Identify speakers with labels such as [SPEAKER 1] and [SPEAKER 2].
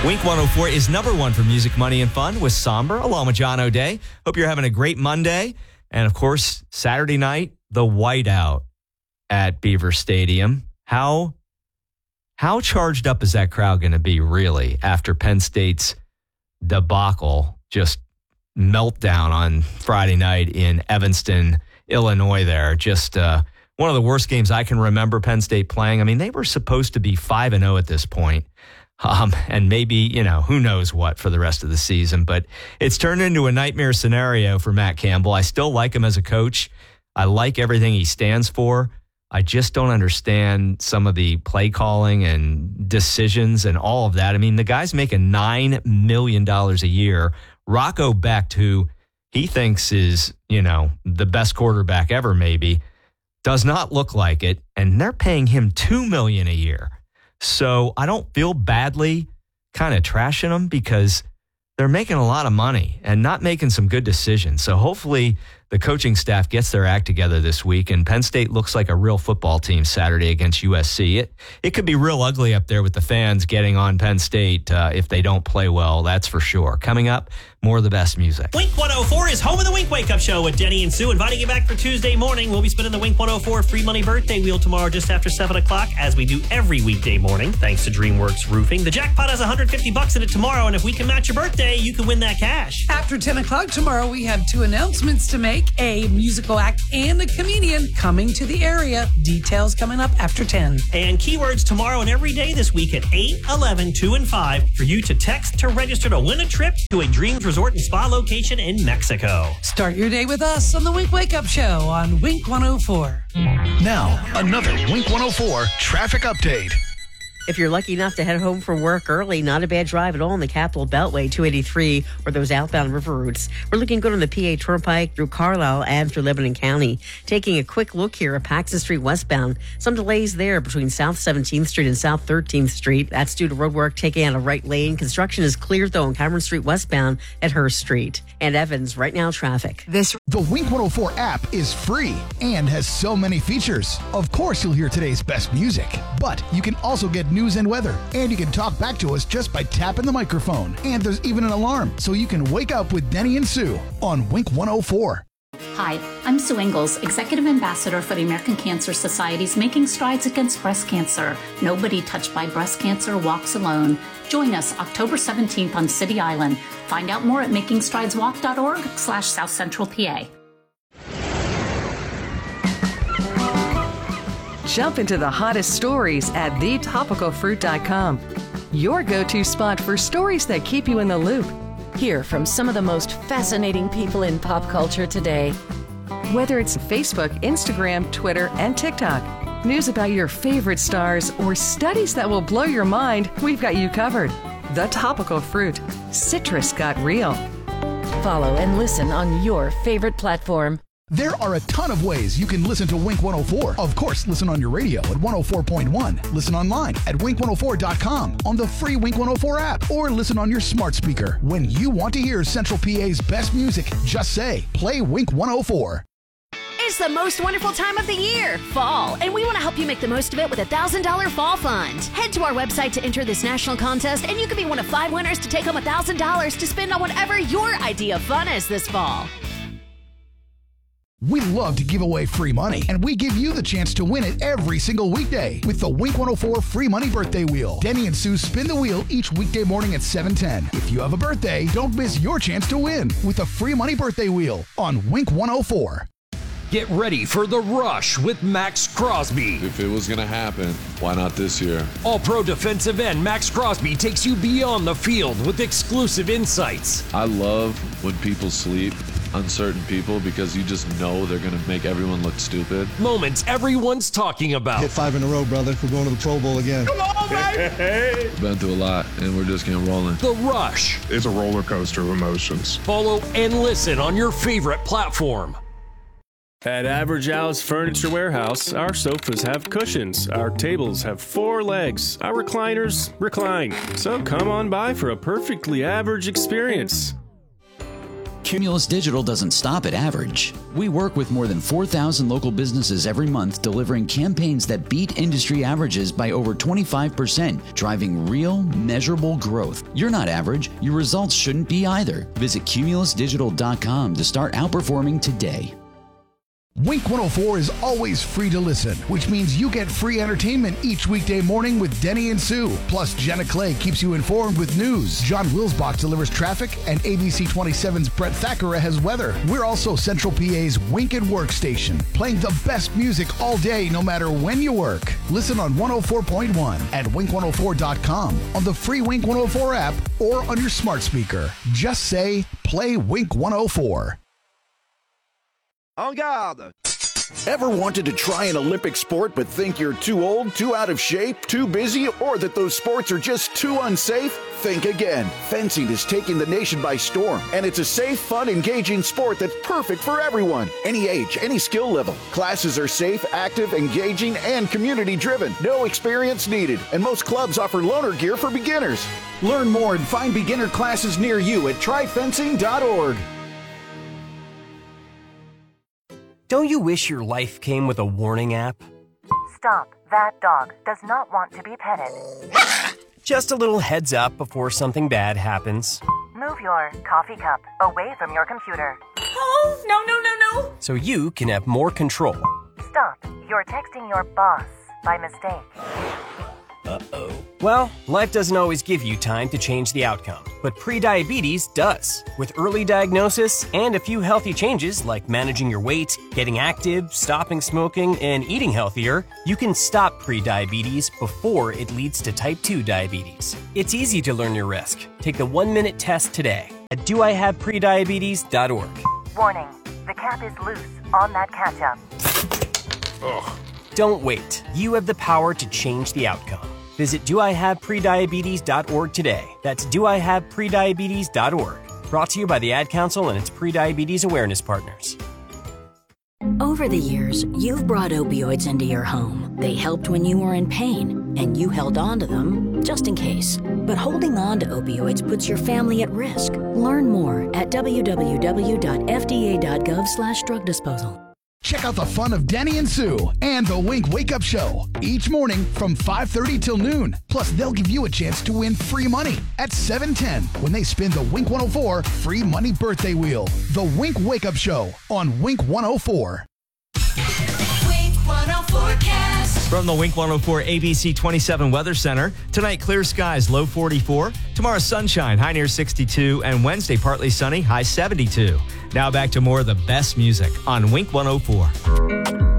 [SPEAKER 1] Wink 104 is number one for music, money, and fun with Somber, along with John O'Day. Hope you're having a great Monday. And, of course, Saturday night, the whiteout at Beaver Stadium. How charged up is that crowd going to be, really, after Penn State's debacle, just meltdown on Friday night in Evanston, Illinois there? Just one of the worst games I can remember Penn State playing. I mean, they were supposed to be 5-0 at this point. And maybe, who knows what for the rest of the season. But it's turned into a nightmare scenario for Matt Campbell. I still like him as a coach. I like everything he stands for. I just don't understand some of the play calling and decisions and all of that. I mean, the guy's making $9 million a year. Rocco Becht, who he thinks is, the best quarterback ever maybe, does not look like it. And they're paying him $2 million a year. So I don't feel badly kind of trashing them because they're making a lot of money and not making some good decisions. So hopefully the coaching staff gets their act together this week, and Penn State looks like a real football team Saturday against USC. It could be real ugly up there with the fans getting on Penn State if they don't play well, that's for sure. Coming up, more of the best music.
[SPEAKER 2] Wink 104 is home of the Wink Wake Up Show with Denny and Sue, inviting you back for Tuesday morning. We'll be spinning the Wink 104 free money birthday wheel tomorrow just after 7 o'clock, as we do every weekday morning, thanks to DreamWorks Roofing. The jackpot has $150 in it tomorrow, and if we can match your birthday, you can win that cash.
[SPEAKER 3] After 10 o'clock tomorrow, we have two announcements to make: a musical act and a comedian coming to the area. Details coming up after 10.
[SPEAKER 2] And keywords tomorrow and every day this week at 8, 11, 2, and 5 for you to text to register to win a trip to a Dreams Resort and Spa location in Mexico.
[SPEAKER 3] Start your day with us on the Wink Wake Up Show on Wink 104.
[SPEAKER 4] Now, another Wink 104 traffic update.
[SPEAKER 5] If you're lucky enough to head home from work early, not a bad drive at all on the Capital Beltway, 283, or those outbound river routes. We're looking good on the PA Turnpike through Carlisle and through Lebanon County. Taking a quick look here at Paxton Street westbound. Some delays there between South 17th Street and South 13th Street. That's due to road work taking out a right lane. Construction is cleared, though, on Cameron Street westbound at Hurst Street. And Evans, right now, traffic.
[SPEAKER 4] The Wink 104 app is free and has so many features. Of course, you'll hear today's best music, but you can also get news and weather, and you can talk back to us just by tapping the microphone. And there's even an alarm, so you can wake up with Denny and Sue on Wink 104.
[SPEAKER 6] Hi, I'm Sue Ingalls, Executive Ambassador for the American Cancer Society's Making Strides Against Breast Cancer. Nobody touched by breast cancer walks alone. Join us October 17th on City Island. Find out more at makingstrideswalk.org/South Central PA.
[SPEAKER 7] Jump into the hottest stories at thetopicalfruit.com. Your go-to spot for stories that keep you in the loop.
[SPEAKER 8] Hear from some of the most fascinating people in pop culture today.
[SPEAKER 7] Whether it's Facebook, Instagram, Twitter, and TikTok, news about your favorite stars, or studies that will blow your mind, we've got you covered. The Topical Fruit. Citrus got real.
[SPEAKER 8] Follow and listen on your favorite platform.
[SPEAKER 4] There are a ton of ways you can listen to Wink 104. Of course, listen on your radio at 104.1. Listen online at wink104.com, on the free Wink 104 app, or listen on your smart speaker. When you want to hear Central PA's best music, just say, play Wink 104.
[SPEAKER 9] It's the most wonderful time of the year, fall, and we want to help you make the most of it with a $1,000 fall fund. Head to our website to enter this national contest, and you could be one of 5 winners to take home $1,000 to spend on whatever your idea of fun is this fall.
[SPEAKER 4] We love to give away free money, and we give you the chance to win it every single weekday with the Wink 104 Free Money Birthday Wheel. Denny and Sue spin the wheel each weekday morning at 7:10. If you have a birthday, don't miss your chance to win with the Free Money Birthday Wheel on Wink 104.
[SPEAKER 10] Get ready for The Rush with Max Crosby.
[SPEAKER 11] If it was going to happen, why not this year?
[SPEAKER 10] All-Pro defensive end Max Crosby takes you beyond the field with exclusive insights.
[SPEAKER 11] I love when people sleep, uncertain people, because you just know they're going to make everyone look stupid.
[SPEAKER 10] Moments everyone's talking about.
[SPEAKER 12] Hit 5 in a row, brother. We're going to the Pro Bowl again.
[SPEAKER 11] Come on, baby! Been through a lot, and we're just getting rolling.
[SPEAKER 10] The Rush.
[SPEAKER 13] It's a roller coaster of emotions.
[SPEAKER 10] Follow and listen on your favorite platform.
[SPEAKER 14] At Average Al's Furniture Warehouse, our sofas have cushions, our tables have 4 legs, our recliners recline. So come on by for a perfectly average experience.
[SPEAKER 15] Cumulus Digital doesn't stop at average. We work with more than 4,000 local businesses every month, delivering campaigns that beat industry averages by over 25%, driving real, measurable growth. You're not average. Your results shouldn't be either. Visit cumulusdigital.com to start outperforming today.
[SPEAKER 4] Wink 104 is always free to listen, which means you get free entertainment each weekday morning with Denny and Sue. Plus, Jenna Clay keeps you informed with news. John Wilsbach delivers traffic, and ABC 27's Brett Thackeray has weather. We're also Central PA's Wink and Work station, playing the best music all day, no matter when you work. Listen on 104.1 at wink104.com, on the free Wink 104 app, or on your smart speaker. Just say, play Wink 104.
[SPEAKER 16] En garde! Ever wanted to try an Olympic sport but think you're too old, too out of shape, too busy, or that those sports are just too unsafe? Think again. Fencing is taking the nation by storm, and it's a safe, fun, engaging sport that's perfect for everyone. Any age, any skill level. Classes are safe, active, engaging, and community-driven. No experience needed, and most clubs offer loaner gear for beginners. Learn more and find beginner classes near you at tryfencing.org.
[SPEAKER 17] Don't you wish your life came with a warning app?
[SPEAKER 18] Stop. That dog does not want to be petted.
[SPEAKER 17] Just a little heads up before something bad happens.
[SPEAKER 18] Move your coffee cup away from your computer.
[SPEAKER 19] Oh, no.
[SPEAKER 17] So you can have more control.
[SPEAKER 18] Stop. You're texting your boss by mistake.
[SPEAKER 17] Uh-oh. Well, life doesn't always give you time to change the outcome, but prediabetes does. With early diagnosis and a few healthy changes like managing your weight, getting active, stopping smoking, and eating healthier, you can stop prediabetes before it leads to type 2 diabetes. It's easy to learn your risk. Take the 1-minute test today at doihaveprediabetes.org.
[SPEAKER 18] Warning, the cap is loose on that ketchup.
[SPEAKER 17] Ugh. Don't wait. You have the power to change the outcome. Visit doihaveprediabetes.org today. That's doihaveprediabetes.org. Brought to you by the Ad Council and its prediabetes awareness partners.
[SPEAKER 20] Over the years, you've brought opioids into your home. They helped when you were in pain, and you held on to them just in case. But holding on to opioids puts your family at risk. Learn more at www.fda.gov/drug disposal.
[SPEAKER 4] Check out the fun of Denny and Sue and the Wink Wake Up Show each morning from 5:30 till noon. Plus, they'll give you a chance to win free money at 7:10 when they spin the Wink 104 free money birthday wheel. The Wink Wake Up Show on Wink 104.
[SPEAKER 19] Wink 104 cast.
[SPEAKER 1] From the Wink 104 ABC 27 Weather Center, tonight clear skies, low 44. Tomorrow sunshine, high near 62. And Wednesday partly sunny, high 72. Now back to more of the best music on Wink 104.